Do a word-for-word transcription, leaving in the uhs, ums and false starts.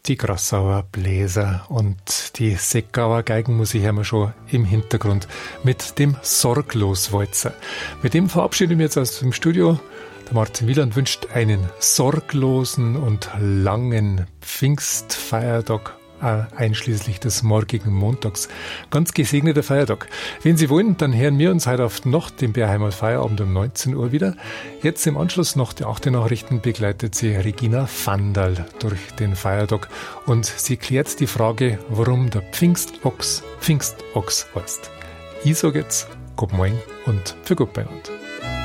Die Grassauer Bläser und die Seckauer Geigenmusik haben wir schon im Hintergrund mit dem Sorgloswalzer. Mit dem verabschiede ich mich jetzt aus dem Studio. Der Martin Wieland wünscht einen sorglosen und langen Pfingstfeiertag, einschließlich des morgigen Montags. Ganz gesegneter Feiertag. Wenn Sie wollen, dann hören wir uns heute auf Nacht im Bärheimer Feierabend um neunzehn Uhr wieder. Jetzt im Anschluss noch die achte Nachrichten begleitet sie Regina Vandal durch den Feiertag und sie klärt die Frage, warum der Pfingstochs Pfingstochs heißt. Ich sage jetzt, Gott Morgen und für Gott beieinander.